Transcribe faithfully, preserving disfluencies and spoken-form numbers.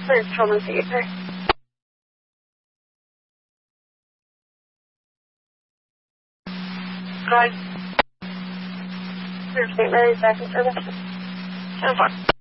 Where's Thomas Theater? Good. Where's Saint Mary's Baptist Service? ten o'clock.